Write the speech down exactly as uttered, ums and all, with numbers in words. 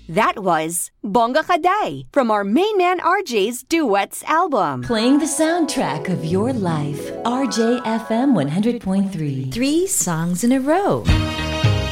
That was Bongga Kaday from our main man R J's Duets album. Playing the soundtrack of your life. R J F M one hundred point three. Three songs in a row.